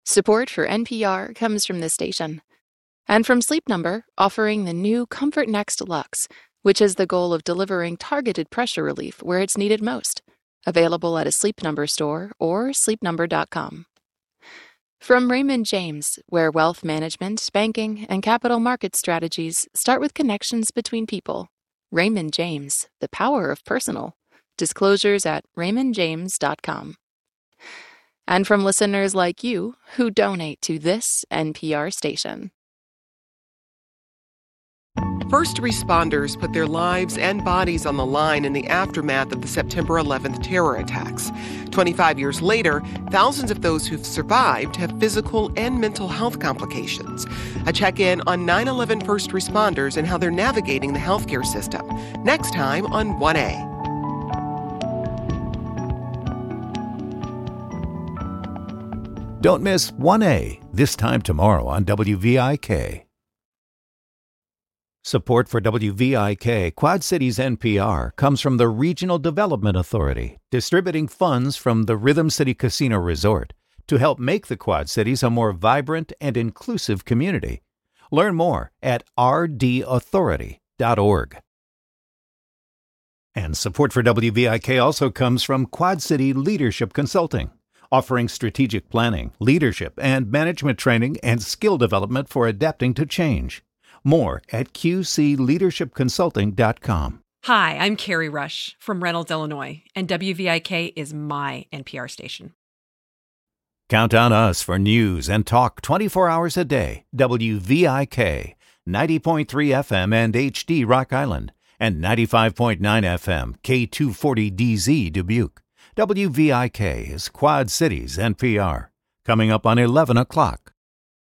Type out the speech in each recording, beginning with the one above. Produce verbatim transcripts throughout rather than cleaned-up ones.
Support for N P R comes from this station. And from Sleep Number, offering the new Comfort Next Luxe, which has the goal of delivering targeted pressure relief where it's needed most. Available at a Sleep Number store or sleep number dot com. From Raymond James, where wealth management, banking, and capital market strategies start with connections between people. Raymond James, the power of personal. Disclosures at raymond james dot com. And from listeners like you who donate to this N P R station. First responders put their lives and bodies on the line in the aftermath of the September eleventh terror attacks. twenty-five years later, thousands of those who've survived have physical and mental health complications. A check-in on nine eleven first responders and how they're navigating the healthcare system. Next time on one A. Don't miss one A, this time tomorrow on W V I K. Support for W V I K Quad Cities N P R comes from the Regional Development Authority, distributing funds from the Rhythm City Casino Resort to help make the Quad Cities a more vibrant and inclusive community. Learn more at r d authority dot org. And support for W V I K also comes from Quad City Leadership Consulting, offering strategic planning, leadership, and management training and skill development for adapting to change. More at q c leadership consulting dot com. Hi, I'm Carrie Rush from Reynolds, Illinois, and W V I K is my N P R station. Count on us for news and talk twenty-four hours a day. W V I K, ninety point three F M and H D Rock Island, and ninety-five point nine F M K two forty D Z Dubuque. W V I K is Quad Cities N P R. Coming up on eleven o'clock.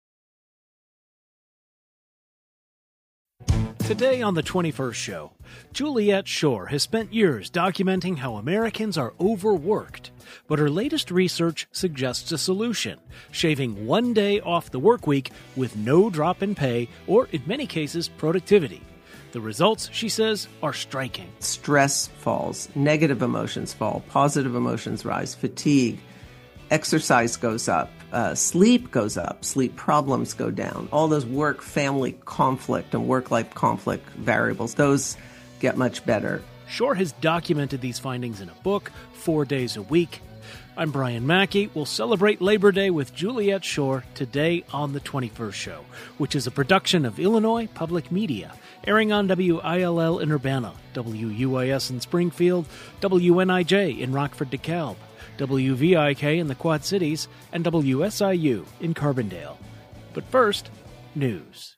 Today on the twenty-first show, Juliet Schor has spent years documenting how Americans are overworked, but her latest research suggests a solution, shaving one day off the work week with no drop in pay or, in many cases, productivity. The results, she says, are striking. Stress falls, negative emotions fall, positive emotions rise, fatigue, exercise goes up, uh, sleep goes up, sleep problems go down. All those work-family conflict and work-life conflict variables, those get much better. Schor has documented these findings in a book, Four Days a Week. I'm Brian Mackey. We'll celebrate Labor Day with Juliet Schor today on the twenty-first show, which is a production of Illinois Public Media, airing on W I L L in Urbana, W U I S in Springfield, W N I J in Rockford, DeKalb, W V I K in the Quad Cities, and W S I U in Carbondale. But first, news.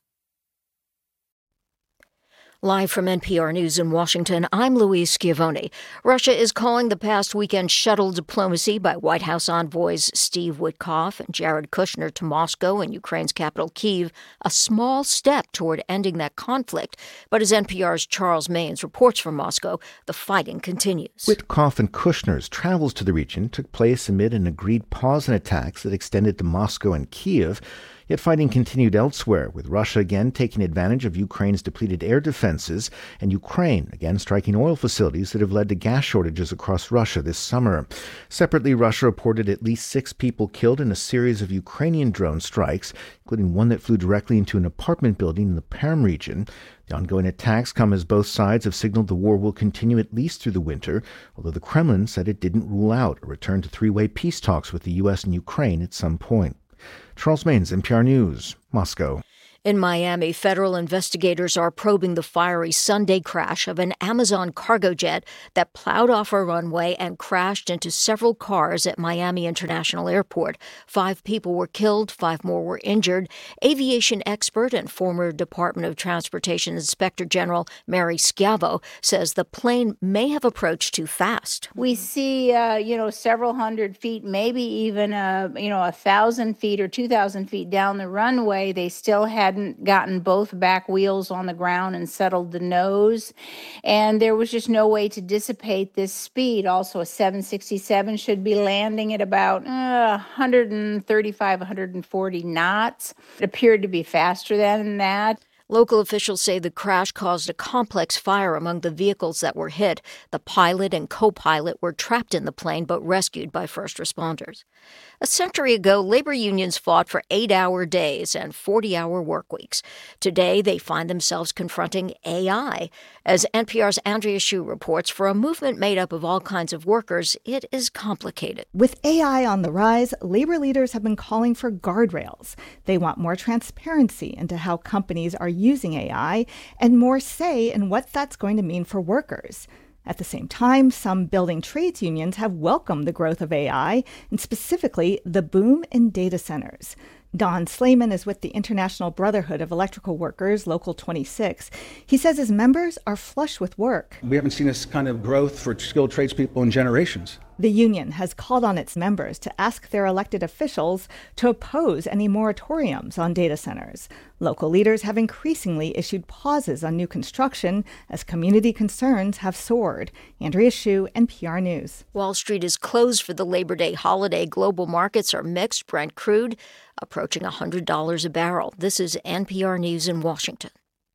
Live from N P R News in Washington, I'm Louise Schiavone. Russia is calling the past weekend shuttle diplomacy by White House envoys Steve Witkoff and Jared Kushner to Moscow and Ukraine's capital Kyiv a small step toward ending that conflict. But as N P R's Charles Maynes reports from Moscow, the fighting continues. Witkoff and Kushner's travels to the region took place amid an agreed pause in attacks that extended to Moscow and Kyiv. Yet fighting continued elsewhere, with Russia again taking advantage of Ukraine's depleted air defenses and Ukraine again striking oil facilities that have led to gas shortages across Russia this summer. Separately, Russia reported at least six people killed in a series of Ukrainian drone strikes, including one that flew directly into an apartment building in the Perm region. The ongoing attacks come as both sides have signaled the war will continue at least through the winter, although the Kremlin said it didn't rule out a return to three-way peace talks with the U S and Ukraine at some point. Charles Maynes, N P R News, Moscow. In Miami, federal investigators are probing the fiery Sunday crash of an Amazon cargo jet that plowed off a runway and crashed into several cars at Miami International Airport. Five people were killed, five more were injured. Aviation expert and former Department of Transportation Inspector General Mary Schiavo says the plane may have approached too fast. We see, uh, you know, several hundred feet, maybe even, uh, you know, a thousand feet or two thousand feet down the runway. They still had hadn't gotten both back wheels on the ground and settled the nose. And there was just no way to dissipate this speed. Also, a seven sixty-seven should be landing at about uh, one thirty-five, one forty knots. It appeared to be faster than that. Local officials say the crash caused a complex fire among the vehicles that were hit. The pilot and co-pilot were trapped in the plane but rescued by first responders. A century ago, labor unions fought for eight-hour days and forty-hour work weeks. Today, they find themselves confronting A I. As N P R's Andrea Hsu reports, for a movement made up of all kinds of workers, it is complicated. With A I on the rise, labor leaders have been calling for guardrails. They want more transparency into how companies are using A I and more say in what that's going to mean for workers. At the same time, some building trades unions have welcomed the growth of A I, and specifically the boom in data centers. Don Slayman is with the International Brotherhood of Electrical Workers, Local twenty-six. He says his members are flush with work. We haven't seen this kind of growth for skilled tradespeople in generations. The union has called on its members to ask their elected officials to oppose any moratoriums on data centers. Local leaders have increasingly issued pauses on new construction as community concerns have soared. Andrea Hsu, N P R News. Wall Street is closed for the Labor Day holiday. Global markets are mixed. Brent crude approaching one hundred dollars a barrel. This is N P R News in Washington.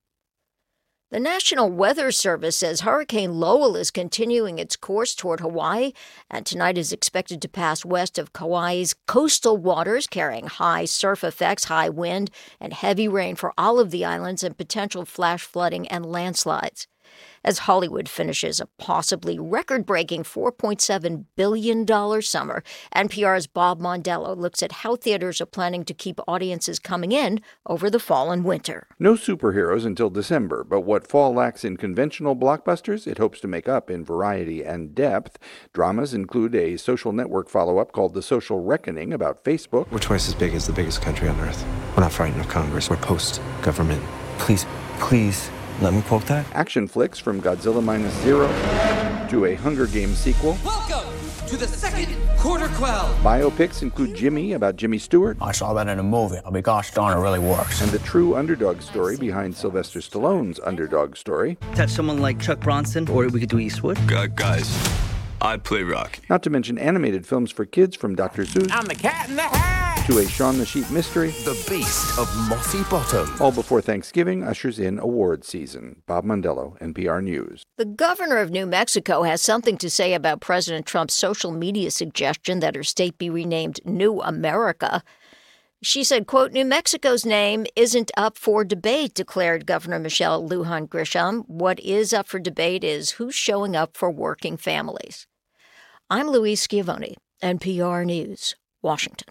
The National Weather Service says Hurricane Lowell is continuing its course toward Hawaii, and tonight is expected to pass west of Kauai's coastal waters, carrying high surf effects, high wind, and heavy rain for all of the islands and potential flash flooding and landslides. As Hollywood finishes a possibly record-breaking four point seven billion dollars summer, N P R's Bob Mondello looks at how theaters are planning to keep audiences coming in over the fall and winter. No superheroes until December, but what fall lacks in conventional blockbusters, it hopes to make up in variety and depth. Dramas include a social network follow-up called The Social Reckoning about Facebook. We're twice as big as the biggest country on Earth. We're not frightened of Congress. We're post-government. Please, please... let me quote that. Action flicks from Godzilla Minus Zero to a Hunger Games sequel. Welcome to the second Quarter Quell. Biopics include Jimmy about Jimmy Stewart. I saw that in a movie. I'll be gosh darn, it really works. And the true underdog story behind Sylvester Stallone's underdog story. Touch someone like Chuck Bronson, or we could do Eastwood. Uh, guys, I play Rocky. Not to mention animated films for kids from Doctor Seuss. I'm the Cat in the Hat. To a Shaun the Sheep mystery. The Beast of Mossy Bottom. All before Thanksgiving ushers in award season. Bob Mondello, N P R News. The governor of New Mexico has something to say about President Trump's social media suggestion that her state be renamed New America. She said, quote, New Mexico's name isn't up for debate, declared Governor Michelle Lujan Grisham. What is up for debate is who's showing up for working families. I'm Louise Schiavone, N P R News, Washington.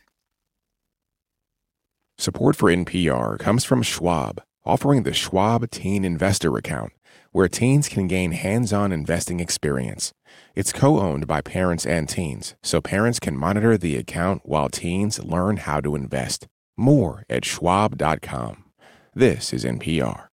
Support for N P R comes from Schwab, offering the Schwab Teen Investor Account, where teens can gain hands-on investing experience. It's co-owned by parents and teens, so parents can monitor the account while teens learn how to invest. More at schwab dot com. This is N P R.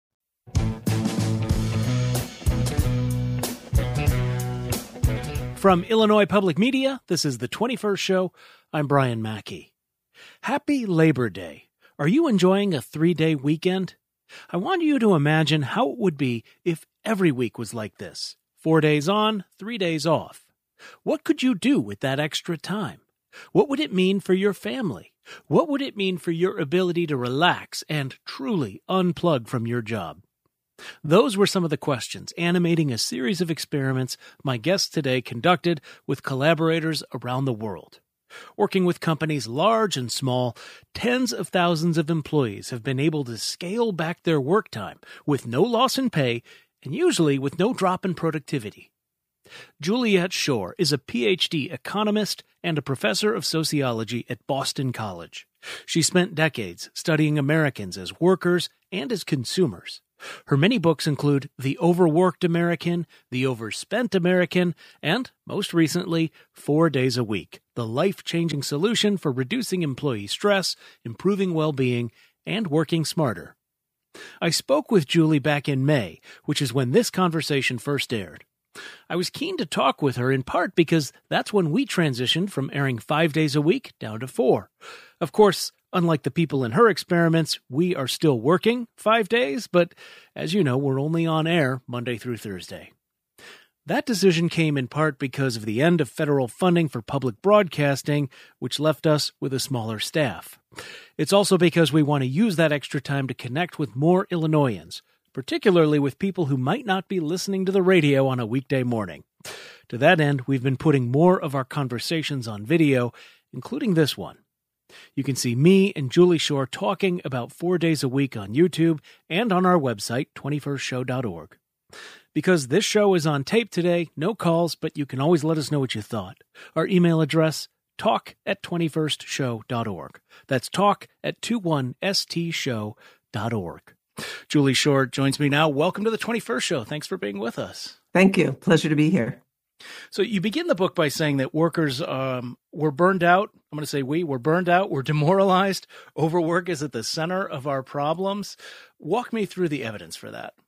From Illinois Public Media, this is the twenty-first Show. I'm Brian Mackey. Happy Labor Day. Are you enjoying a three-day weekend? I want you to imagine how it would be if every week was like this. Four days on, three days off. What could you do with that extra time? What would it mean for your family? What would it mean for your ability to relax and truly unplug from your job? Those were some of the questions animating a series of experiments my guests today conducted with collaborators around the world. Working with companies large and small, tens of thousands of employees have been able to scale back their work time with no loss in pay and usually with no drop in productivity. Juliet Schor is a P H D economist and a professor of sociology at Boston College. She spent decades studying Americans as workers and as consumers. Her many books include The Overworked American, The Overspent American, and, most recently, Four Days a Week, the life-changing solution for reducing employee stress, improving well-being, and working smarter. I spoke with Julie back in May, which is when this conversation first aired. I was keen to talk with her in part because that's when we transitioned from airing five days a week down to four. Of course, unlike the people in her experiments, we are still working five days, but as you know, we're only on air Monday through Thursday. That decision came in part because of the end of federal funding for public broadcasting, which left us with a smaller staff. It's also because we want to use that extra time to connect with more Illinoisans, particularly with people who might not be listening to the radio on a weekday morning. To that end, we've been putting more of our conversations on video, including this one. You can see me and Julie Shore talking about four days a week on YouTube and on our website, twenty-first show dot org. Because this show is on tape today, no calls, but you can always let us know what you thought. Our email address, talk at twenty-first show dot org. That's talk at twenty-one s t show dot org. Julie Shore joins me now. Welcome to the twenty-first Show. Thanks for being with us. Thank you. Pleasure to be here. So you begin the book by saying that workers um, were burned out. I'm going to say we were burned out. We're demoralized. Overwork is at the center of our problems. Walk me through the evidence for that.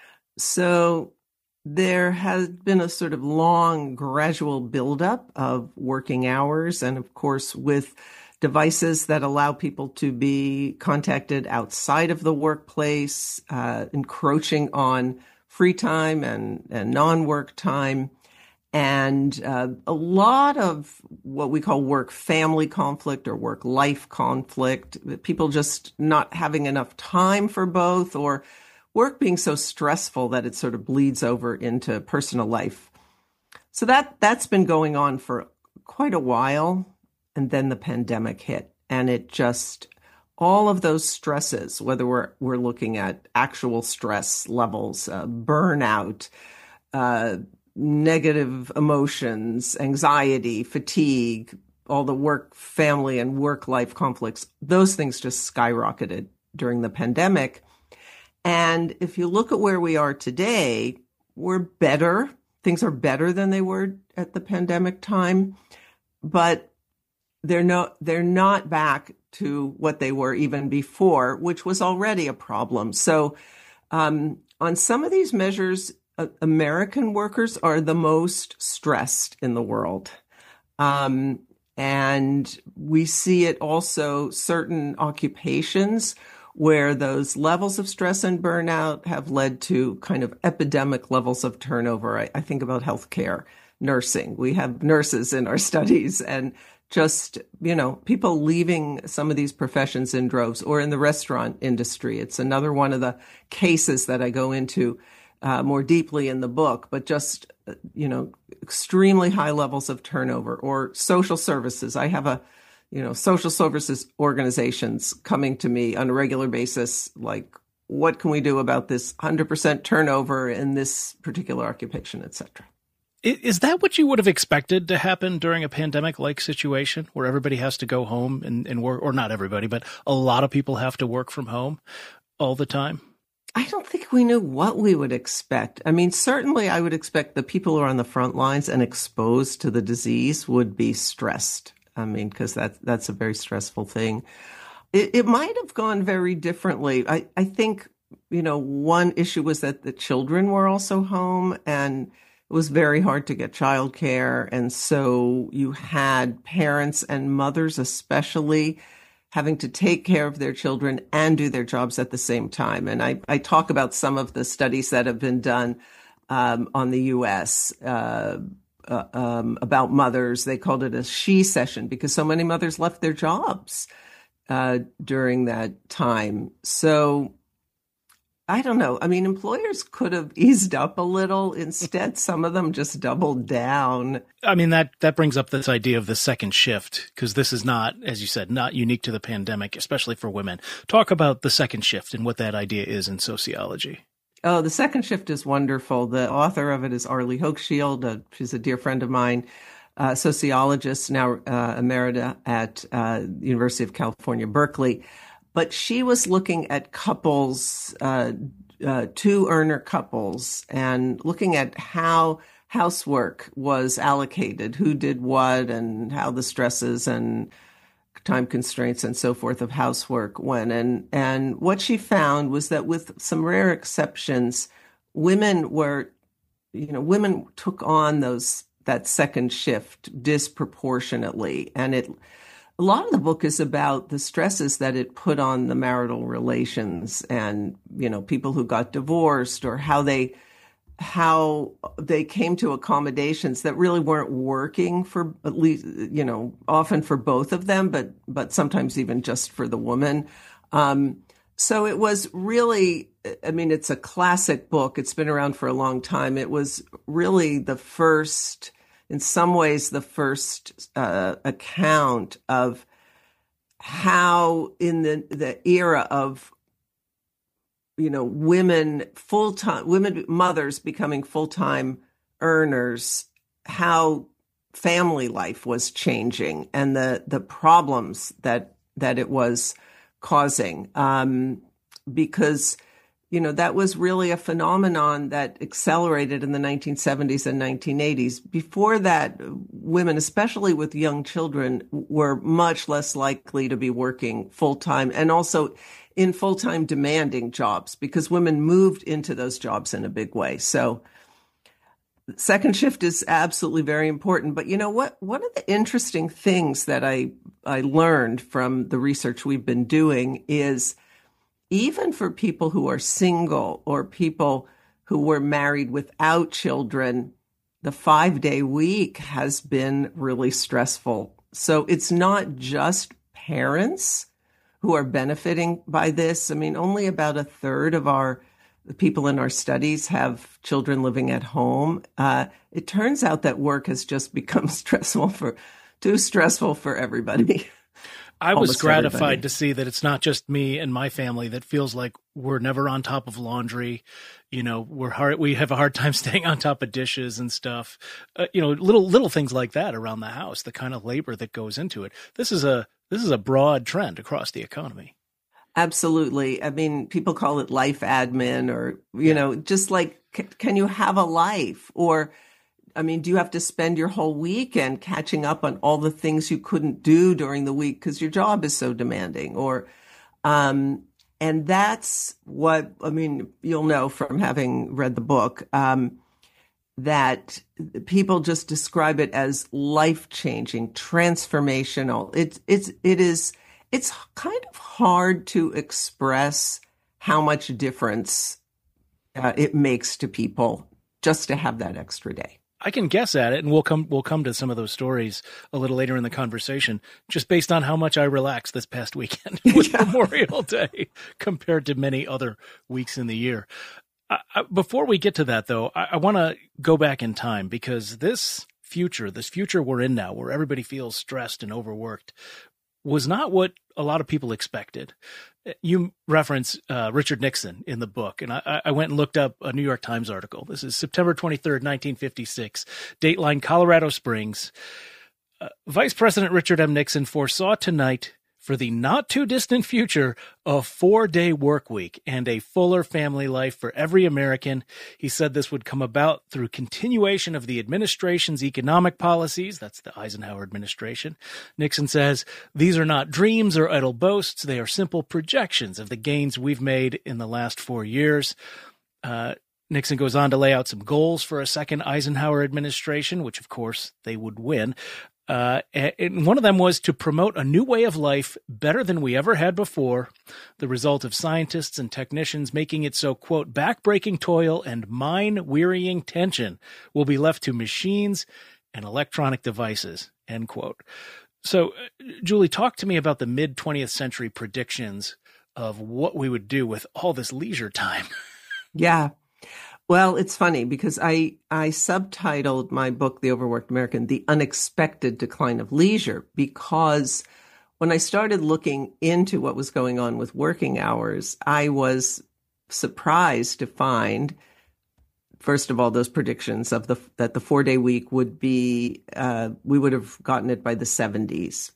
So there has been a sort of long, gradual buildup of working hours. And of course, with devices that allow people to be contacted outside of the workplace, uh, encroaching on free time and, and non-work time. And uh, a lot of what we call work-family conflict or work-life conflict, people just not having enough time for both, or work being so stressful that it sort of bleeds over into personal life. So that, that's been going on for quite a while. And then the pandemic hit, and it just, all of those stresses, whether we're, we're looking at actual stress levels, uh, burnout, uh, negative emotions, anxiety, fatigue, all the work, family, and work-life conflicts, those things just skyrocketed during the pandemic. And if you look at where we are today, we're better. Things are better than they were at the pandemic time, but they're no, they're not back to what they were even before, which was already a problem. So um, on some of these measures, uh, American workers are the most stressed in the world. Um, and we see it also certain occupations where those levels of stress and burnout have led to kind of epidemic levels of turnover. I, I think about healthcare, nursing. We have nurses in our studies, and just, you know, people leaving some of these professions in droves, or in the restaurant industry. It's another one of the cases that I go into uh, more deeply in the book, but just, you know, extremely high levels of turnover. Or social services. I have a, you know, social services organizations coming to me on a regular basis, like, what can we do about this one hundred percent turnover in this particular occupation, et cetera. Is that what you would have expected to happen during a pandemic-like situation where everybody has to go home and, and work, or not everybody, but a lot of people have to work from home all the time? I don't think we knew what we would expect. I mean, certainly I would expect the people who are on the front lines and exposed to the disease would be stressed. I mean, because that, that's a very stressful thing. It, it might have gone very differently. I, I think, you know, one issue was that the children were also home, and it was very hard to get childcare. And so you had parents and mothers especially having to take care of their children and do their jobs at the same time. And I, I talk about some of the studies that have been done um, on the U S uh, uh, um, about mothers. They called it a she session because so many mothers left their jobs uh, during that time. So I don't know. I mean, employers could have eased up a little. Instead, some of them just doubled down. I mean, that, that brings up this idea of the second shift, because this is not, as you said, not unique to the pandemic, especially for women. Talk about the second shift and what that idea is in sociology. Oh, the second shift is wonderful. The author of it is Arlie Hochschild. Uh, she's a dear friend of mine, uh, sociologist, now uh, emerita at uh, the University of California, Berkeley. But she was looking at couples, uh, uh, two-earner couples, and looking at how housework was allocated, who did what, and how the stresses and time constraints and so forth of housework went. And, and what she found was that with some rare exceptions, women were, you know, women took on those that second shift disproportionately. And it a lot of the book is about the stresses that it put on the marital relations, and, you know, people who got divorced, or how they how they came to accommodations that really weren't working for, at least, you know, often for both of them, but but sometimes even just for the woman. Um, so it was really, I mean, it's a classic book. It's been around for a long time. It was really the first in some ways, the first uh, account of how in the, the era of, you know, women full-time, women mothers becoming full-time earners, how family life was changing and the, the problems that, that it was causing. Um, because, you know, that was really a phenomenon that accelerated in the nineteen seventies and nineteen eighties. Before that, women, especially with young children, were much less likely to be working full-time and also in full-time demanding jobs because women moved into those jobs in a big way. So second shift is absolutely very important. But you know what? One of the interesting things that I, I learned from the research we've been doing is even for people who are single or people who were married without children, the five-day week has been really stressful. So it's not just parents who are benefiting by this. I mean, only about a third of our the people in our studies have children living at home. Uh, it turns out that work has just become stressful for, too stressful for everybody. I was Almost gratified everybody. to see that it's not just me and my family that feels like we're never on top of laundry. You know, we're hard, we have a hard time staying on top of dishes and stuff. Uh, you know, little little things like that around the house, the kind of labor that goes into it. This is a this is a broad trend across the economy. Absolutely. I mean, people call it life admin or, you know, just like, c- can you have a life? Or, I mean, do you have to spend your whole weekend catching up on all the things you couldn't do during the week because your job is so demanding? Or, um, and that's what, I mean, you'll know from having read the book, um, that people just describe it as life-changing, transformational. It's, it's, it is, it's kind of hard to express how much difference uh, it makes to people just to have that extra day. I can guess at it, and we'll come we'll come to some of those stories a little later in the conversation, just based on how much I relaxed this past weekend with yeah. Memorial Day compared to many other weeks in the year. Uh, before we get to that, though, I, I want to go back in time because this future, this future we're in now, where everybody feels stressed and overworked, was not what a lot of people expected. You reference uh, Richard Nixon in the book, and I, I went and looked up a New York Times article. This is September twenty-third, nineteen fifty-six, Dateline, Colorado Springs. Uh, Vice President Richard M. Nixon foresaw tonight, for the not-too-distant future, a four-day work week and a fuller family life for every American. He said this would come about through continuation of the administration's economic policies. That's the Eisenhower administration. Nixon says, these are not dreams or idle boasts. They are simple projections of the gains we've made in the last four years. Uh, Nixon goes on to lay out some goals for a second Eisenhower administration, which, of course, they would win. Uh, and one of them was to promote a new way of life better than we ever had before, the result of scientists and technicians making it so, quote, backbreaking toil and mind-wearying tension will be left to machines and electronic devices, end quote. So, Julie, talk to me about the mid-twentieth century predictions of what we would do with all this leisure time. Yeah. Well, it's funny because I, I subtitled my book, The Overworked American, The Unexpected Decline of Leisure, because when I started looking into what was going on with working hours, I was surprised to find, first of all, those predictions of the that the four-day week would be, uh, we would have gotten it by the seventies.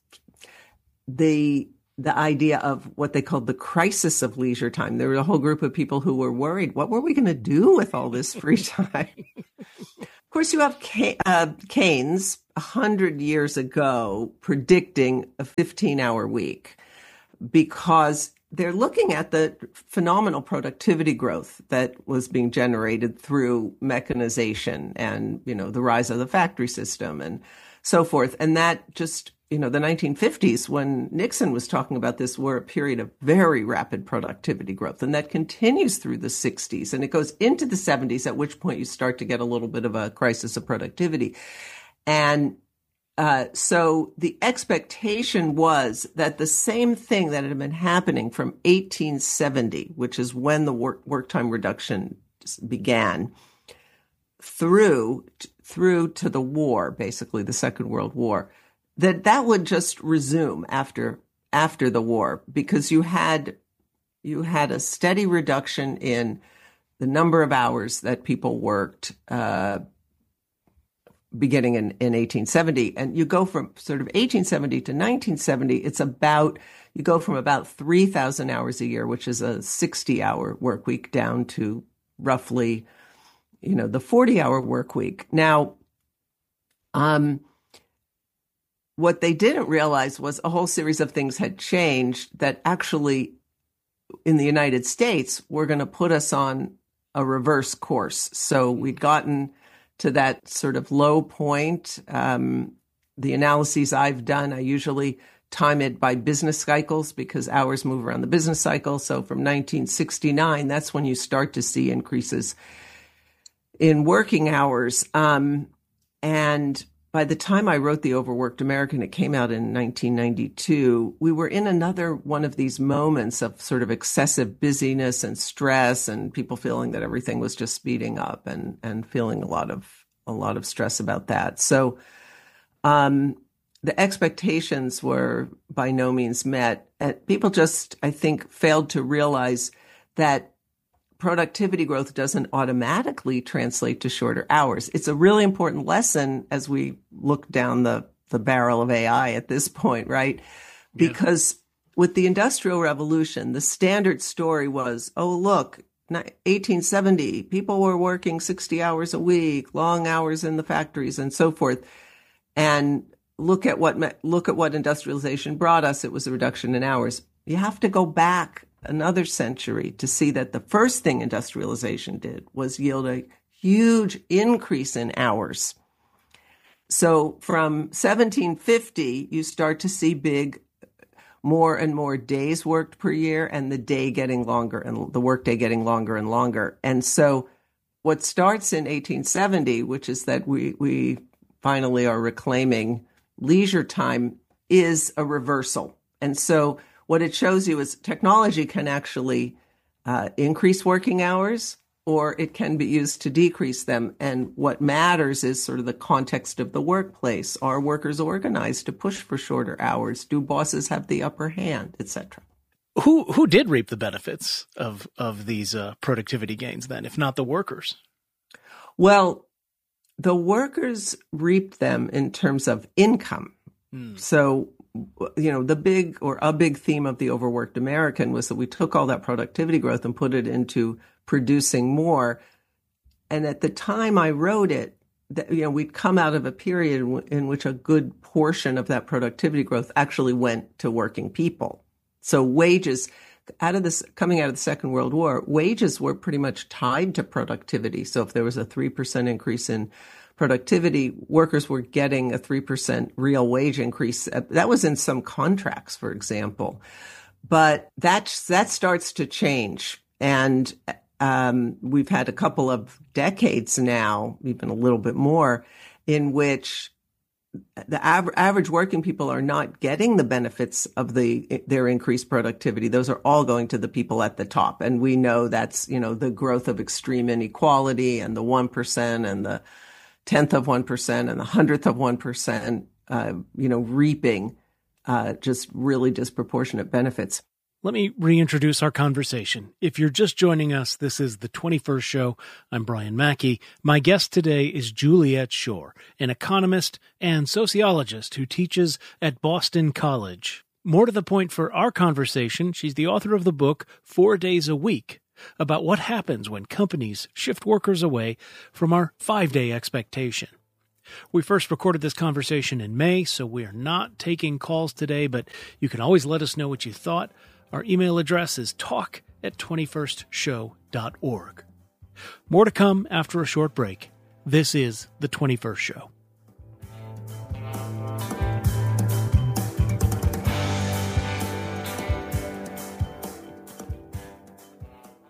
The the idea of what they called the crisis of leisure time. There was a whole group of people who were worried, what were we going to do with all this free time? Of course, you have uh, Keynes one hundred years ago predicting a fifteen-hour week because they're looking at the phenomenal productivity growth that was being generated through mechanization and, you know, the rise of the factory system and so forth. And that just, you know, the nineteen fifties, when Nixon was talking about this, were a period of very rapid productivity growth. And that continues through the sixties. And it goes into the seventies, at which point you start to get a little bit of a crisis of productivity. And uh, so the expectation was that the same thing that had been happening from eighteen seventy, which is when the work, work time reduction began, through through to the war, basically the Second World War, that that would just resume after after the war, because you had you had a steady reduction in the number of hours that people worked uh, beginning in, in eighteen seventy. And you go from sort of eighteen seventy to nineteen seventy, it's about, you go from about three thousand hours a year, which is a sixty-hour work week, down to roughly, you know, the forty-hour work week. Now, um, what they didn't realize was a whole series of things had changed that actually, in the United States, were going to put us on a reverse course. So we'd gotten to that sort of low point. Um, the analyses I've done, I usually time it by business cycles because hours move around the business cycle. So from nineteen sixty-nine, that's when you start to see increases in working hours. Um, and by the time I wrote The Overworked American, it came out in nineteen ninety-two, we were in another one of these moments of sort of excessive busyness and stress and people feeling that everything was just speeding up and, and feeling a lot of, a lot of stress about that. So, um, the expectations were by no means met. And people just, I think, failed to realize that productivity growth doesn't automatically translate to shorter hours. It's a really important lesson as we look down the, the barrel of A I at this point, right? Yeah. Because with the Industrial Revolution, the standard story was, oh, look, eighteen seventy, people were working sixty hours a week, long hours in the factories and so forth. And look at what, look at what industrialization brought us. It was a reduction in hours. You have to go back another century to see that the first thing industrialization did was yield a huge increase in hours. So from seventeen fifty, you start to see big, more and more days worked per year, and the day getting longer and the workday getting longer and longer. And so what starts in eighteen seventy, which is that we, we finally are reclaiming leisure time, is a reversal. And so what it shows you is technology can actually uh, increase working hours, or it can be used to decrease them. And what matters is sort of the context of the workplace. Are workers organized to push for shorter hours? Do bosses have the upper hand, et cetera? Who who did reap the benefits of of these uh, productivity gains then, if not the workers? Well, the workers reaped them in terms of income. Hmm. So, you know, the big or a big theme of The Overworked American was that we took all that productivity growth and put it into producing more. And at the time I wrote it, that, you know, we'd come out of a period in which a good portion of that productivity growth actually went to working people. So wages, out of this, coming out of the Second World War, wages were pretty much tied to productivity. So if there was a three percent increase in productivity, workers were getting a three percent real wage increase. That was in some contracts, for example. But that, that starts to change. And um, we've had a couple of decades now, even a little bit more, in which the aver- average working people are not getting the benefits of the their increased productivity. Those are all going to the people at the top. And we know that's, you know, the growth of extreme inequality and the one percent and the tenth of one percent and the hundredth of one percent, uh, you know, reaping uh, just really disproportionate benefits. Let me reintroduce our conversation. If you're just joining us, this is the twenty-first Show. I'm Brian Mackey. My guest today is Juliet Schor, an economist and sociologist who teaches at Boston College. More to the point for our conversation, she's the author of the book Four Days a Week, about what happens when companies shift workers away from our five-day expectation. We first recorded this conversation in May, so we are not taking calls today, but you can always let us know what you thought. Our email address is talk at twenty-first show dot org. More to come after a short break. This is The twenty-first Show.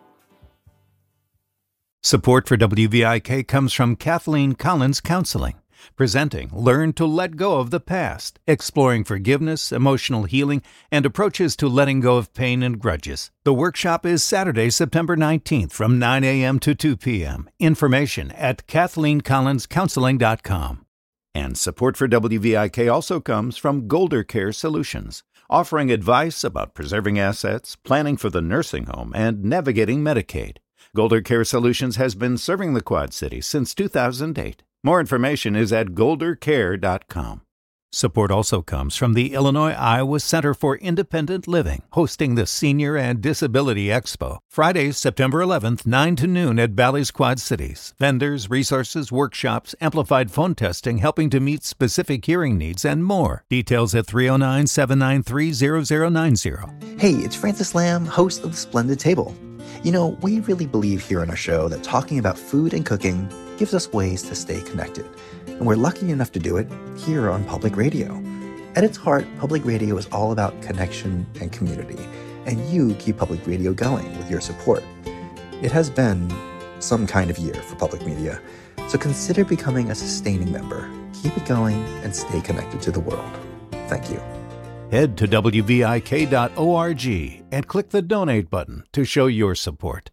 Support for W V I K comes from Kathleen Collins Counseling. Presenting Learn to Let Go of the Past, exploring forgiveness, emotional healing, and approaches to letting go of pain and grudges. The workshop is Saturday, September nineteenth from nine a.m. to two p.m. Information at kathleen collins counseling dot com. And support for W V I K also comes from Golder Care Solutions, offering advice about preserving assets, planning for the nursing home, and navigating Medicaid. Golder Care Solutions has been serving the Quad Cities since two thousand eight. More information is at golder care dot com. Support also comes from the Illinois-Iowa Center for Independent Living, hosting the Senior and Disability Expo, Friday, September eleventh, nine to noon at Bally's Quad Cities. Vendors, resources, workshops, amplified phone testing helping to meet specific hearing needs, and more. Details at three oh nine, seven nine three, zero zero nine zero. Hey, it's Francis Lamb, host of The Splendid Table. You know, we really believe here on our show that talking about food and cooking gives us ways to stay connected. And we're lucky enough to do it here on Public Radio. At its heart, Public Radio is all about connection and community. And you keep Public Radio going with your support. It has been some kind of year for public media. So consider becoming a sustaining member. Keep it going and stay connected to the world. Thank you. Head to W V I K dot org and click the donate button to show your support.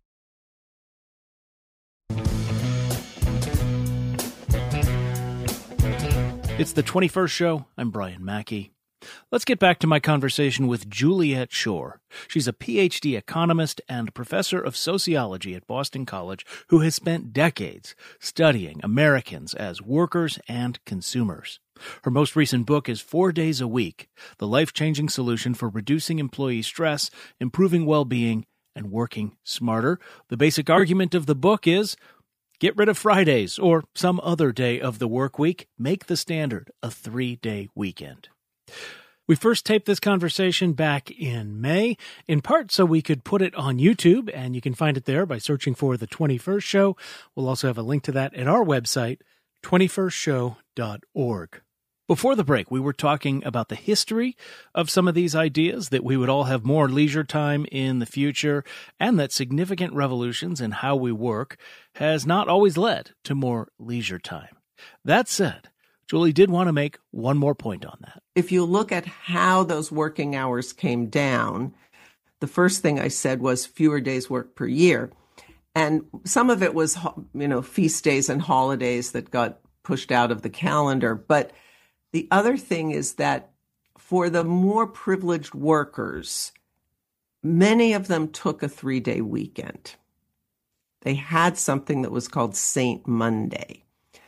It's the twenty-first show. I'm Brian Mackey. Let's get back to my conversation with Juliet Schor. She's a P H D economist and professor of sociology at Boston College who has spent decades studying Americans as workers and consumers. Her most recent book is Four Days a Week, the life-changing solution for reducing employee stress, improving well-being, and working smarter. The basic argument of the book is get rid of Fridays or some other day of the work week. Make the standard a three-day weekend. We first taped this conversation back in May, in part so we could put it on YouTube, and you can find it there by searching for The twenty-first Show. We'll also have a link to that at our website, twenty-first show dot org. Before the break, we were talking about the history of some of these ideas, that we would all have more leisure time in the future, and that significant revolutions in how we work has not always led to more leisure time. That said, Julie did want to make one more point on that. If you look at how those working hours came down, the first thing I said was fewer days work per year. And some of it was, you know, feast days and holidays that got pushed out of the calendar. But the other thing is that for the more privileged workers, many of them took a three-day weekend. They had something that was called Saint Monday,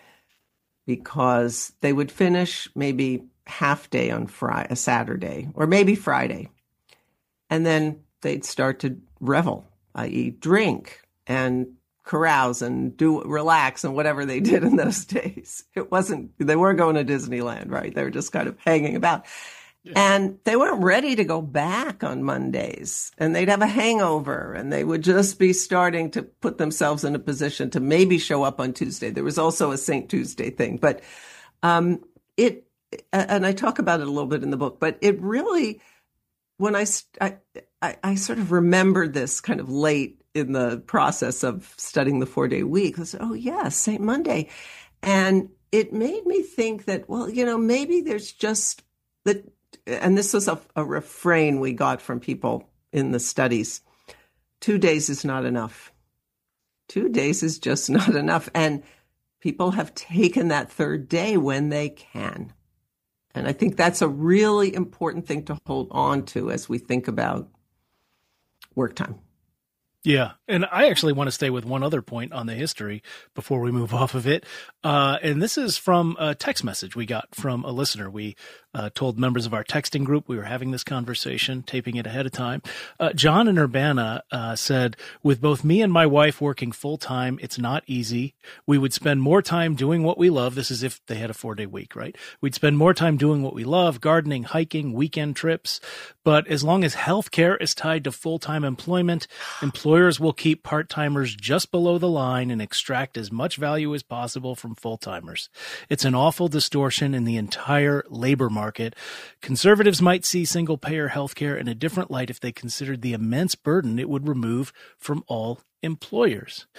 because they would finish maybe half day on Friday, a Saturday, or maybe Friday. And then they'd start to revel, that is drink and carouse and do relax and whatever they did in those days. It wasn't, they weren't going to Disneyland, right? They were just kind of hanging about. Yeah. And they weren't ready to go back on Mondays, and they'd have a hangover, and they would just be starting to put themselves in a position to maybe show up on Tuesday. There was also a Saint Tuesday thing, but um, it, and I talk about it a little bit in the book, but it really, when I, I, I, I sort of remembered this kind of late in the process of studying the four-day week, I said, oh, yeah, Saint Monday. And it made me think that, well, you know, maybe there's just that, and this was a, a refrain we got from people in the studies, two days is not enough. Two days is just not enough. And people have taken that third day when they can. And I think that's a really important thing to hold on to as we think about work time. Yeah, and I actually want to stay with one other point on the history before we move off of it. Uh, and this is from a text message we got from a listener. We uh, told members of our texting group we were having this conversation, taping it ahead of time. Uh, John in Urbana uh, said, with both me and my wife working full-time, it's not easy. We would spend more time doing what we love. This is if they had a four-day week, right? We'd spend more time doing what we love, gardening, hiking, weekend trips. But as long as healthcare is tied to full-time employment, employers will keep part-timers just below the line and extract as much value as possible from full-timers. It's an awful distortion in the entire labor market. Conservatives might see single-payer healthcare in a different light if they considered the immense burden it would remove from all employers.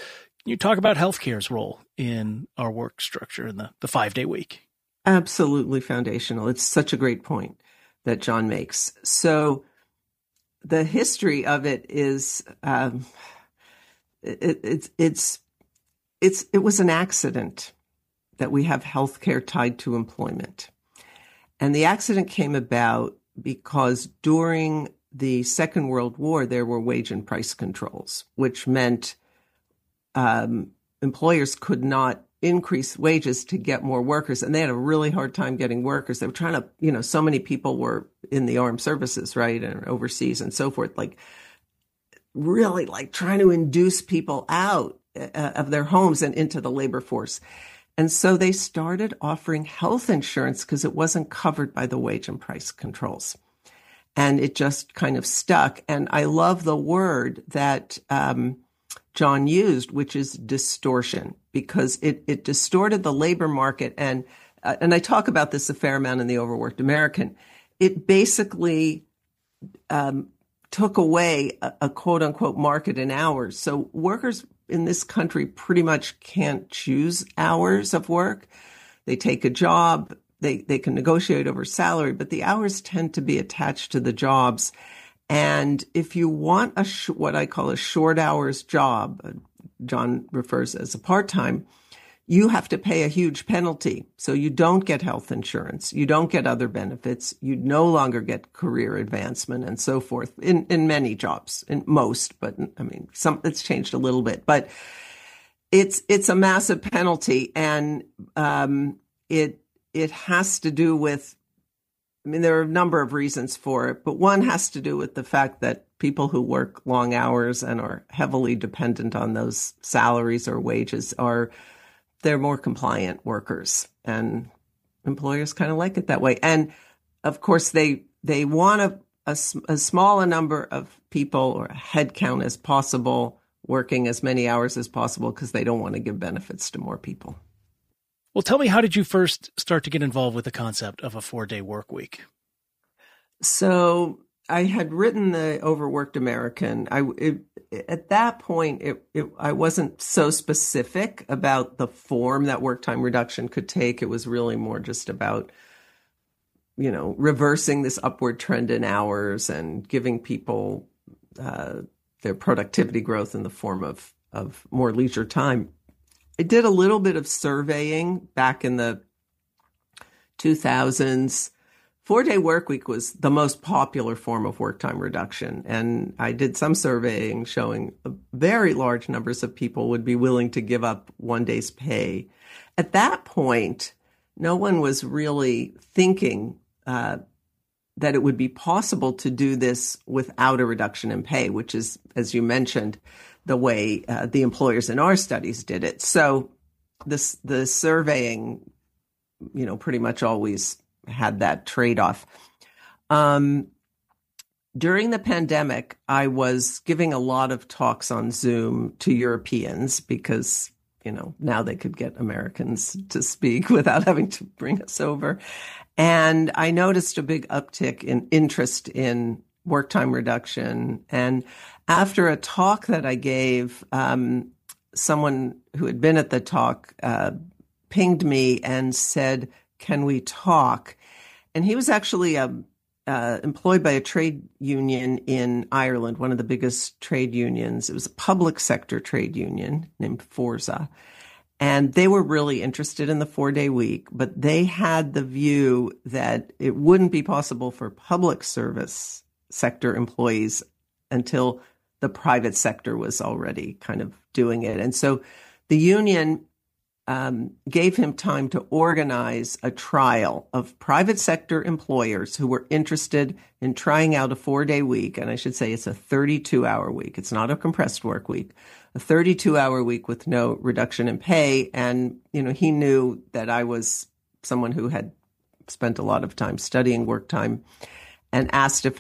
Can you talk about healthcare's role in our work structure in the, the five-day week? Absolutely foundational. It's such a great point that John makes. So the history of it is um, it, it's it's it's it was an accident that we have healthcare tied to employment, and the accident came about because during the Second World War there were wage and price controls, which meant um, employers could not increase wages to get more workers. And they had a really hard time getting workers. They were trying to, you know, so many people were in the armed services, right, and overseas and so forth, like really like trying to induce people out uh, of their homes and into the labor force. And so they started offering health insurance because it wasn't covered by the wage and price controls. And it just kind of stuck. And I love the word that um, John used, which is distortion, because it, it distorted the labor market. And, uh, and I talk about this a fair amount in The Overworked American. It basically um, took away a, a quote unquote market in hours. So workers in this country pretty much can't choose hours of work. They take a job, they, they can negotiate over salary, but the hours tend to be attached to the jobs. And if you want a sh- what I call a short hours job, John refers as a part-time, you have to pay a huge penalty. So you don't get health insurance. You don't get other benefits. You no longer get career advancement and so forth in, in many jobs, in most, but I mean, some, it's changed a little bit, but it's, it's a massive penalty. And, um, it, it has to do with, I mean, there are a number of reasons for it, but one has to do with the fact that people who work long hours and are heavily dependent on those salaries or wages are, they're more compliant workers, and employers kind of like it that way. And of course, they, they want a, a, as small a number of people or a head count as possible, working as many hours as possible, because they don't want to give benefits to more people. Well, tell me, how did you first start to get involved with the concept of a four-day work week? So I had written The Overworked American. I, it, at that point, it, it, I wasn't so specific about the form that work time reduction could take. It was really more just about, you know, reversing this upward trend in hours and giving people uh, their productivity growth in the form of, of more leisure time. I did a little bit of surveying back in the two thousands. Four-day work week was the most popular form of work time reduction. And I did some surveying showing very large numbers of people would be willing to give up one day's pay. At that point, no one was really thinking uh, that it would be possible to do this without a reduction in pay, which is, as you mentioned, the way uh, the employers in our studies did it. So this, the surveying, you know, pretty much always had that trade-off. Um, during the pandemic, I was giving a lot of talks on Zoom to Europeans because, you know, now they could get Americans to speak without having to bring us over. And I noticed a big uptick in interest in work time reduction. And after a talk that I gave, um, someone who had been at the talk uh, pinged me and said, "Can we talk?" And he was actually uh, uh, employed by a trade union in Ireland, one of the biggest trade unions. It was a public sector trade union named Forza. And they were really interested in the four-day week, but they had the view that it wouldn't be possible for public service sector employees until the private sector was already kind of doing it. And so the union um, gave him time to organize a trial of private sector employers who were interested in trying out a four-day week. And I should say it's a thirty-two hour week. It's not a compressed work week, a thirty-two hour week with no reduction in pay. And, you know, he knew that I was someone who had spent a lot of time studying work time and asked if